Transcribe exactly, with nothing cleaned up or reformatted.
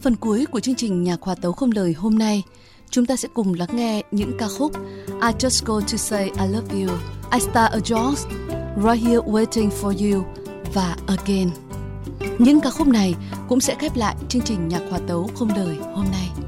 Phần cuối của chương trình Nhạc hòa tấu không lời hôm nay, chúng ta sẽ cùng lắng nghe những ca khúc I Just Go To Say I Love You, I Star a Jones, Right Here Waiting For You và Again. Những ca khúc này cũng sẽ khép lại chương trình Nhạc hòa tấu không lời hôm nay.